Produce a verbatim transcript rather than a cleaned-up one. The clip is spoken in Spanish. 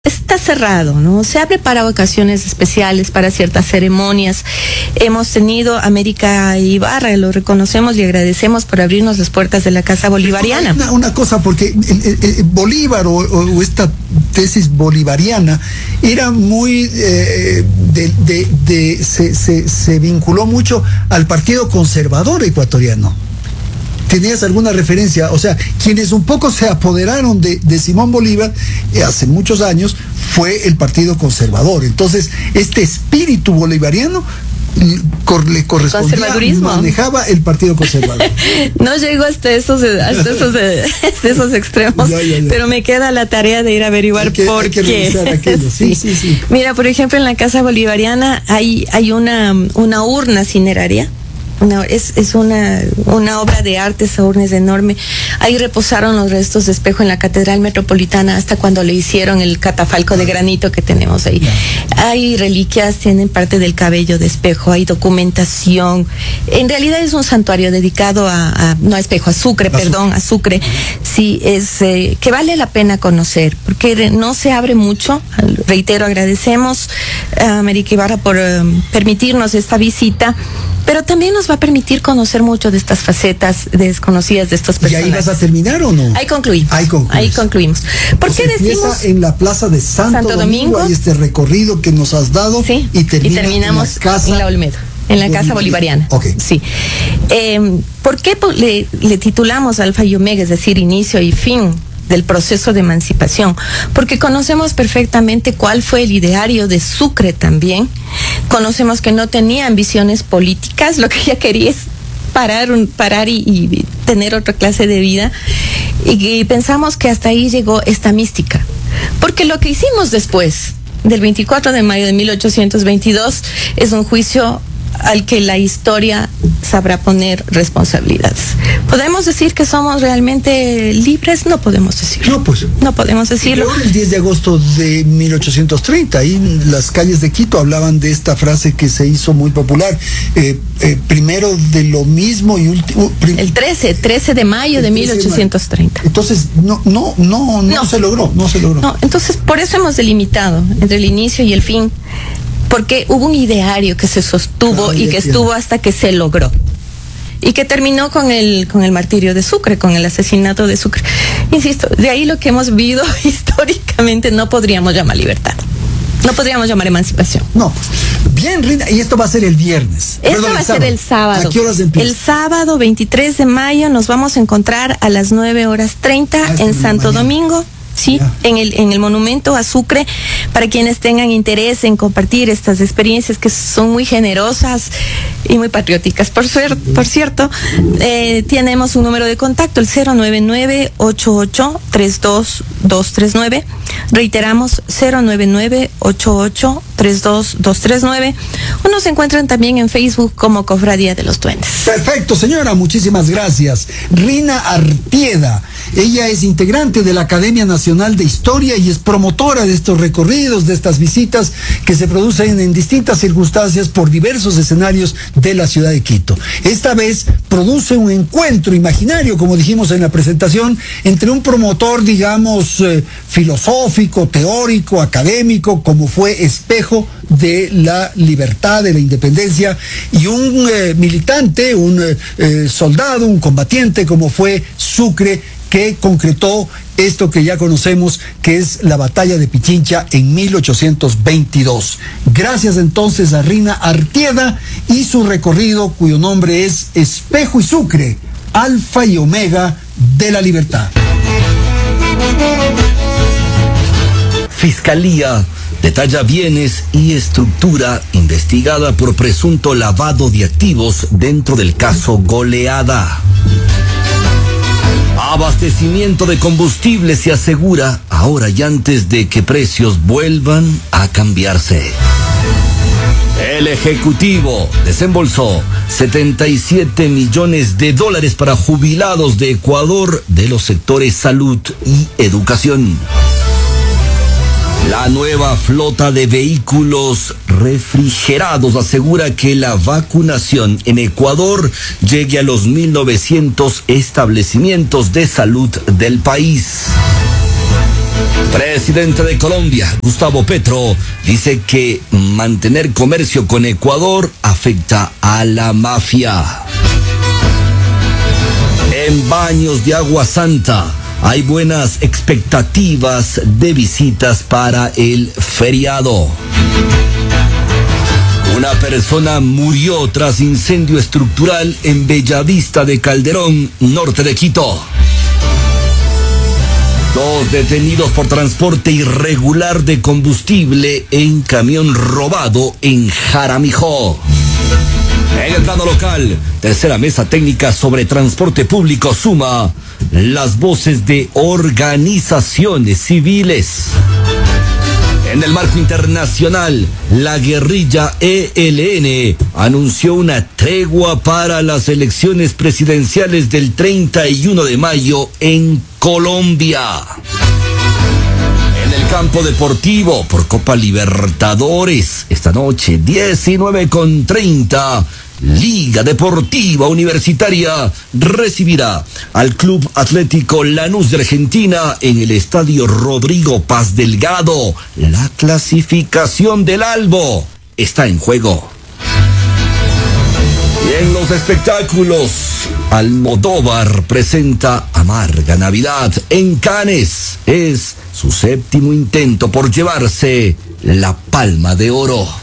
está cerrado, ¿no? Se abre para ocasiones especiales, para ciertas ceremonias. Hemos tenido América Ibarra, lo reconocemos y agradecemos por abrirnos las puertas de la Casa Bolivariana. Una, una cosa, porque el, el, el Bolívar o, o esta tesis bolivariana era muy eh, de, de, de se, se, se vinculó mucho al Partido Conservador ecuatoriano. ¿Tenías alguna referencia? O sea, quienes un poco se apoderaron de, de Simón Bolívar eh, hace muchos años fue el Partido Conservador. Entonces, este espíritu bolivariano le correspondía, manejaba el Partido Conservador. No llego hasta esos, hasta esos, hasta esos extremos, ya, ya, ya. Pero me queda la tarea de ir a averiguar que, por qué. Sí, sí, sí. Mira, por ejemplo, en la Casa Bolivariana hay, hay una, una urna cineraria. Una, es es una, una obra de arte, esa urna es enorme. Ahí reposaron los restos de Espejo en la Catedral Metropolitana hasta cuando le hicieron el catafalco de granito que tenemos ahí. Hay reliquias, tienen parte del cabello de Espejo, hay documentación. En realidad es un santuario dedicado a, a no a Espejo, a Sucre, a perdón, Sucre. a Sucre. Sí, es eh, que vale la pena conocer, porque no se abre mucho. Reitero, agradecemos a América Ibarra por um, permitirnos esta visita, pero también nos va a permitir conocer mucho de estas facetas desconocidas de estos personajes. ¿Y ahí vas a terminar o no? Ahí concluimos. Ahí, ahí concluimos. ¿Por o qué sea, decimos? En la plaza de Santo, Santo Domingo, Domingo hay este recorrido que nos has dado, sí, y, termina y terminamos en la, casa en la Olmedo, en la Casa Bolivariana. Okay. Sí. Eh, ¿Por qué le, le titulamos Alfa y Omega, es decir, inicio y fin del proceso de emancipación? Porque conocemos perfectamente cuál fue el ideario de Sucre también. Conocemos que no tenía ambiciones políticas, lo que ella quería es parar, un, parar y, y tener otra clase de vida. Y, y pensamos que hasta ahí llegó esta mística. Porque lo que hicimos después del veinticuatro de mayo de mil ochocientos veintidós es un juicio al que la historia sabrá poner responsabilidades. ¿Podemos decir que somos realmente libres? No podemos decirlo. No, pues. No podemos decirlo. Pero el diez de agosto de mil ochocientos treinta, ahí en las calles de Quito hablaban de esta frase que se hizo muy popular. Eh, eh, primero de lo mismo y último. El trece, trece de mayo de mil ochocientos treinta. Entonces, no, no, no, no, no se logró, no se logró. No, entonces, por eso hemos delimitado entre el inicio y el fin. Porque hubo un ideario que se sostuvo Ay, y que estuvo hasta que se logró. Y que terminó con el, con el martirio de Sucre, con el asesinato de Sucre. Insisto, de ahí lo que hemos vivido históricamente no podríamos llamar libertad. No podríamos llamar emancipación. No, pues, bien, Rina, y esto va a ser el viernes. Esto Perdón, va a ser el sábado. ¿A qué horas empieza? El sábado veintitrés de mayo nos vamos a encontrar a las nueve horas treinta ah, en Santo mañana. Domingo. Sí, yeah. en el en el monumento a Sucre, para quienes tengan interés en compartir estas experiencias que son muy generosas y muy patrióticas. Por, suer, por cierto, eh, tenemos un número de contacto, el cero nueve nueve, ocho ocho, tres dos dos tres nueve. Reiteramos, cero nueve nueve, ocho ocho, tres dos dos tres nueve. O nos encuentran también en Facebook como Cofradía de los Duendes. Perfecto, señora, muchísimas gracias. Rina Artieda, ella es integrante de la Academia Nacional de Historia y es promotora de estos recorridos, de estas visitas que se producen en distintas circunstancias por diversos escenarios de la ciudad de Quito. Esta vez produce un encuentro imaginario, como dijimos en la presentación, entre un promotor, digamos, eh, filosófico, teórico, académico, como fue Espejo, de la libertad, de la independencia, y un eh, militante, un eh, soldado, un combatiente, como fue Sucre, que concretó esto que ya conocemos, que es la batalla de Pichincha en mil ochocientos veintidós. Gracias entonces a Rina Artieda y su recorrido, cuyo nombre es Espejo y Sucre, Alfa y Omega de la Libertad. Fiscalía detalla bienes y estructura investigada por presunto lavado de activos dentro del caso Goleada. Abastecimiento de combustible se asegura ahora y antes de que precios vuelvan a cambiarse. El Ejecutivo desembolsó setenta y siete millones de dólares para jubilados de Ecuador de los sectores salud y educación. La nueva flota de vehículos refrigerados asegura que la vacunación en Ecuador llegue a los mil novecientos establecimientos de salud del país. Presidente de Colombia, Gustavo Petro, dice que mantener comercio con Ecuador afecta a la mafia. En Baños de Agua Santa hay buenas expectativas de visitas para el feriado. Una persona murió tras incendio estructural en Bellavista de Calderón, norte de Quito. Dos detenidos por transporte irregular de combustible en camión robado en Jaramijó. En el plano local, tercera mesa técnica sobre transporte público suma las voces de organizaciones civiles. En el marco internacional, la guerrilla E L N anunció una tregua para las elecciones presidenciales del treinta y uno de mayo en Colombia. En el campo deportivo, por Copa Libertadores, esta noche, diecinueve con treinta, Liga Deportiva Universitaria recibirá al Club Atlético Lanús de Argentina en el Estadio Rodrigo Paz Delgado. La clasificación del Albo está en juego. Y en los espectáculos, Almodóvar presenta Amarga Navidad en Cannes. Es su séptimo intento por llevarse la Palma de Oro.